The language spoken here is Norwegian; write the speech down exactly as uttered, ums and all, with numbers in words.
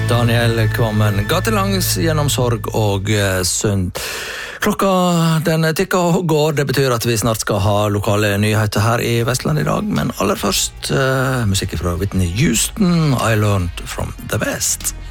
Daniel Kvammen, gatelangs gjennom sorg og uh, synd. Klokka den tikker og går, det betyr at vi snart skal ha lokale nyheter her i Vestland i dag, men aller først uh, musikk fra Whitney Houston, I Learned From The Best.